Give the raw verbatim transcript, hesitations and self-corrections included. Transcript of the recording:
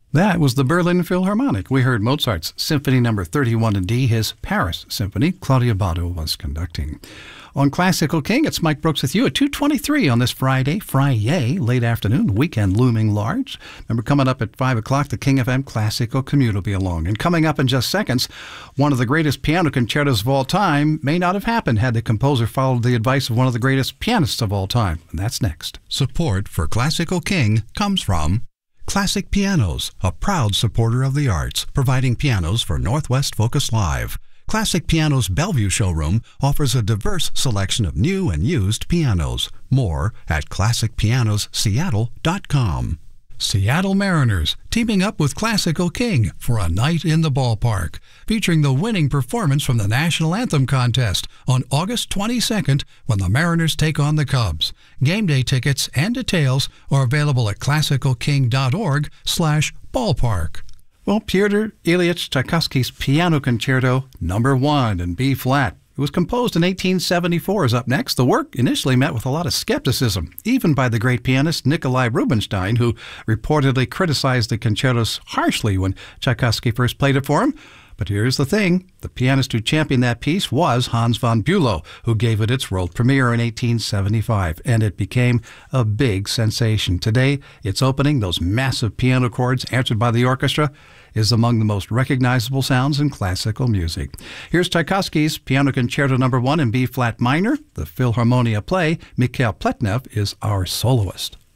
That was the Berlin Philharmonic. We heard Mozart's Symphony Number thirty-one in D, his Paris Symphony. Claudia Bado was conducting. On Classical King, it's Mike Brooks with you at two twenty-three on this Friday, Friday, late afternoon, weekend looming large. Remember, coming up at five o'clock, the King F M Classical Commute will be along. And coming up in just seconds, one of the greatest piano concertos of all time may not have happened had the composer followed the advice of one of the greatest pianists of all time. And that's next. Support for Classical King comes from Classic Pianos, a proud supporter of the arts, providing pianos for Northwest Focus Live. Classic Pianos Bellevue Showroom offers a diverse selection of new and used pianos. More at classic pianos seattle dot com. Seattle Mariners teaming up with Classical King for a night in the ballpark, featuring the winning performance from the National Anthem contest on August twenty-second when the Mariners take on the Cubs. Game day tickets and details are available at classical king dot org slash ballpark. Well, Pyotr Ilyich Tchaikovsky's Piano Concerto Number One in B flat. It was composed in eighteen seventy-four, is up next. The work initially met with a lot of skepticism, even by the great pianist Nikolai Rubinstein, who reportedly criticized the concertos harshly when Tchaikovsky first played it for him. But here's the thing. The pianist who championed that piece was Hans von Bülow, who gave it its world premiere in eighteen seventy-five, and it became a big sensation. Today, its opening, those massive piano chords answered by the orchestra, is among the most recognizable sounds in classical music. Here's Tchaikovsky's Piano Concerto Number One in B-flat minor. The Philharmonia play, Mikhail Pletnev is our soloist.